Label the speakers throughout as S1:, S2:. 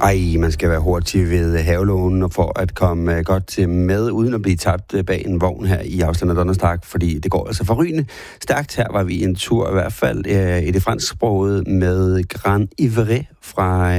S1: Ej, man skal være hurtig ved havelånen for at komme godt med, uden at blive tabt bag en vogn her i Ausland og Donnerstag, fordi det går altså forrygende stærkt. Her var vi en tur i hvert fald i det fransksprogede med Grand Ivre fra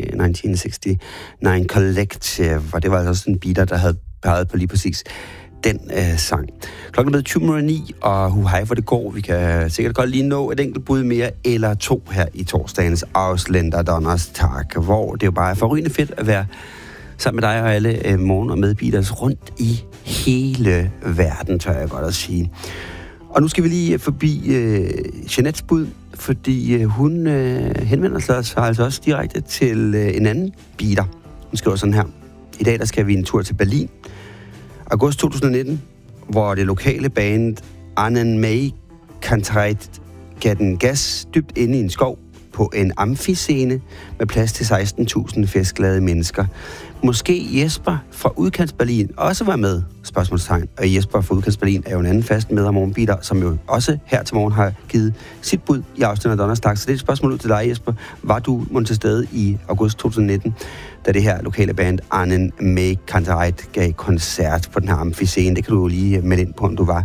S1: 1969 Collective, og det var altså også en beater, der havde peget på lige præcis den sang. Klokken er blevet 20:09, og hej hvor det går. Vi kan sikkert godt lige nå et enkelt bud mere eller to her i torsdagens Ausland og Donnerstag, hvor det jo bare er forrygende fedt at være sammen med dig og alle morgen- og medbeaters rundt i hele verden, tør jeg godt at sige. Og nu skal vi lige forbi Jeanettes bud, fordi hun henvender sig altså også direkte til en anden beater. Hun skriver sådan her: i dag der skal vi en tur til Berlin. August 2019, hvor det lokale band Annen May Kantreit gav den gas dybt inde i en skov på en amfiscene med plads til 16.000 festglade mennesker. Måske Jesper fra Udkants Berlin også var med? Spørgsmålstegn. Og Jesper fra Udkants Berlin er jo en anden fast med af morgenbeater, som jo også her til morgen har givet sit bud i Ausland og Donnerstag. Så det er et spørgsmål ud til dig, Jesper. Var du til stede i august 2019, da det her lokale band Annen May Kantreit gav koncert på den her amfiscene? Det kan du jo lige melde ind på, om du var.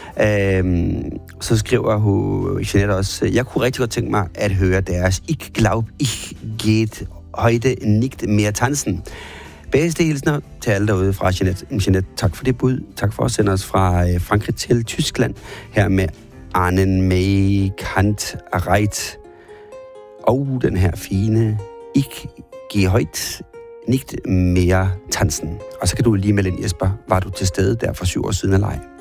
S1: Så skriver Jeanette også: jeg kunne rigtig godt tænke mig at høre deres Ich glaub, ich geht heute nicht mehr tanzen. Bedste hilsner til alle derude fra Jeanette. Tak for det bud. Tak for at sende os fra Frankrig til Tyskland her med Annen May Kantreit. Og den her fine Ich gehe heute nicht mehr tanzen. Og så kan du lige melde ind, Jesper. Var du til stede der for 7 år siden eller ej?